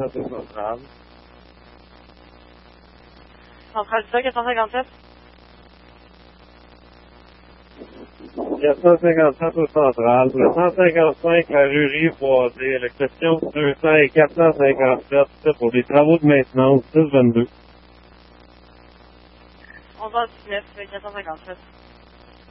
c'est centrale. Centrale ça, 457? 457 au central. Le 155 à Rury, Boisé. La question 200 et 457 pour des travaux de maintenance 622. 11h19, 457.